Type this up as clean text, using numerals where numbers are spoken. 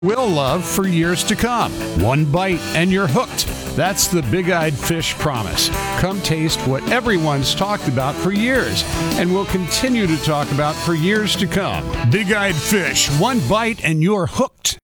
will love for years to come. One bite and you're hooked. That's the Big Eyed Fish promise. Come taste what everyone's talked about for years and will continue to talk about for years to come. Big Eyed Fish, one bite and you're hooked.